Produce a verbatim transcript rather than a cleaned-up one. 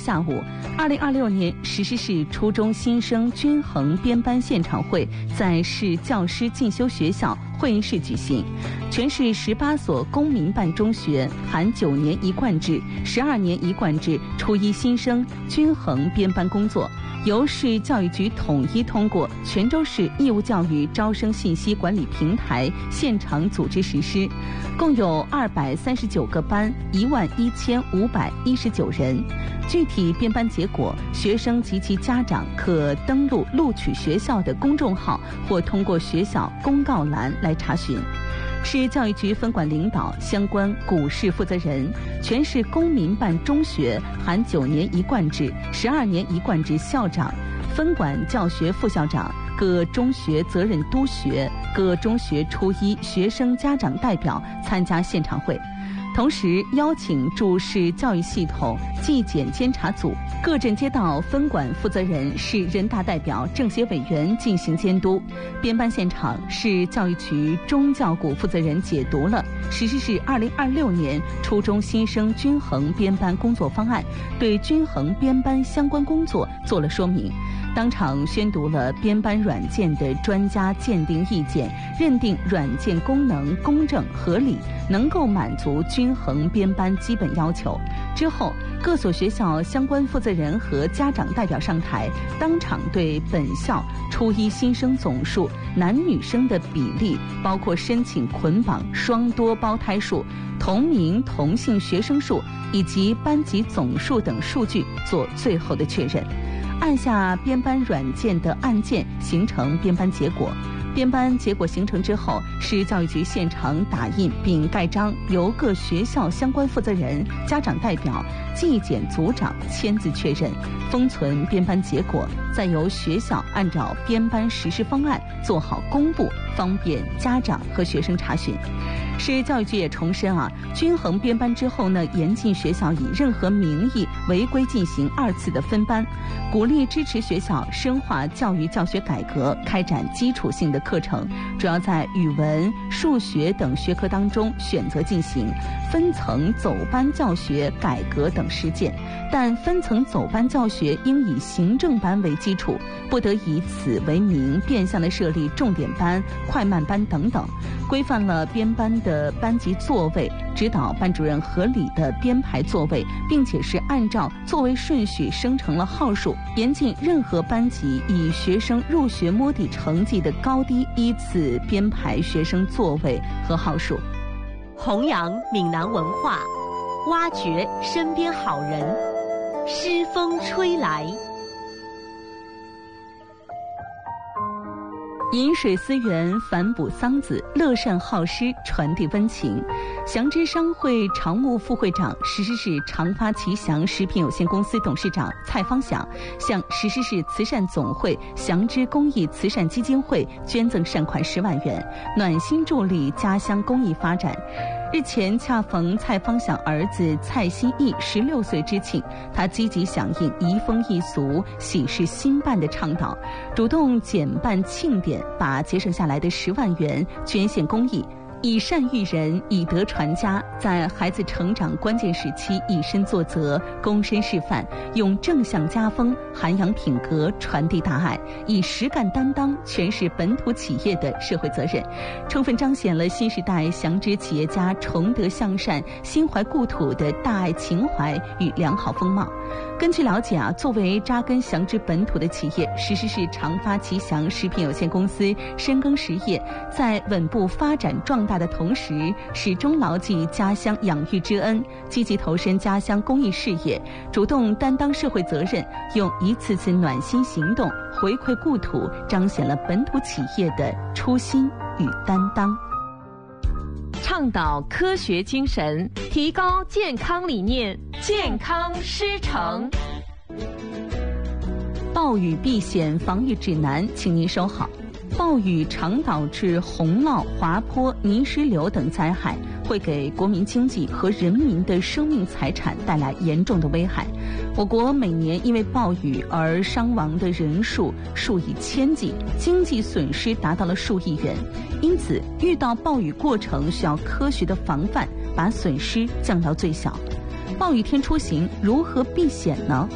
下午，二零二六年石狮市初中新生均衡编班现场会在市教师进修学校会议室举行。全市十八所公民办中学含九年一贯制、十二年一贯制初一新生均衡编班工作，由市教育局统一通过泉州市义务教育招生信息管理平台现场组织实施，共有二百三十九个班，一万一千五百一十九人。具体编班结果，学生及其家长可登录录取学校的公众号或通过学校公告栏来查询。市教育局分管领导、相关股市负责人、全市公民办中学含九年一贯制、十二年一贯制校长、分管教学副校长、各中学责任督学、各中学初一学生家长代表参加现场会。同时邀请驻市教育系统纪检监察组、各镇街道分管负责人、市人大代表、政协委员进行监督。编班现场，市教育局中教股负责人解读了石狮市二零二六年初中新生均衡编班工作方案，对均衡编班相关工作做了说明。当场宣读了编班软件的专家鉴定意见，认定软件功能公正合理，能够满足均衡编班基本要求。之后，各所学校相关负责人和家长代表上台，当场对本校初一新生总数、男女生的比例，包括申请捆绑双多胞胎数、同名同姓学生数以及班级总数等数据做最后的确认。按下编班软件的按键，形成编班结果。编班结果形成之后，市教育局现场打印并盖章，由各学校相关负责人、家长代表、纪检组长签字确认，封存编班结果，再由学校按照编班实施方案做好公布，方便家长和学生查询。市教育局也重申啊，均衡编班之后呢，严禁学校以任何名义违规进行二次的分班，鼓励支持学校深化教育教学改革，开展基础性的课程，主要在语文、数学等学科当中选择进行分层走班教学改革等实践，但分层走班教学应以行政班为基础，不得以此为名变相的设立重点班、快慢班等等，规范了编班的班级座位，指导班主任合理的编排座位，并且是按照座位顺序生成了号数，严禁任何班级以学生入学摸底成绩的高低依次编排学生座位和号数。 弘扬闽南文化，挖掘身边好人，诗风吹来。 饮水思源，反哺桑梓，乐善好施，传递温情。祥之商会常务副会长、石狮市长发奇祥食品有限公司董事长蔡方祥向石狮市慈善总会祥之公益慈善基金会捐赠善款十万元，暖心助力家乡公益发展。日前恰逢蔡方祥儿子蔡希义十六岁之庆，他积极响应移风易俗、喜事兴办的倡导，主动减办庆典，把节省下来的十万元捐献公益。以善育人，以德传家，在孩子成长关键时期以身作则，躬身示范，用正向家风涵养品格，传递大爱，以实干担当诠释本土企业的社会责任，充分彰显了新时代祥之企业家崇德向善、心怀故土的大爱情怀与良好风貌。根据了解啊，作为扎根祥之本土的企业，石狮市长发奇祥食品有限公司深耕实业，在稳步发展壮大的同时，始终牢记家乡养育之恩，积极投身家乡公益事业，主动担当社会责任，用一次次暖心行动回馈故土，彰显了本土企业的初心与担当。 倡导科学精神，提高健康理念，健康师承。 暴雨避险防御指南，请您收好。暴雨常导致洪涝、滑坡、泥石流等灾害，会给国民经济和人民的生命财产带来严重的危害。我国每年因为暴雨而伤亡的人数数以千计，经济损失达到了数亿元。因此，遇到暴雨过程需要科学的防范，把损失降到最小。暴雨天出行如何避险呢？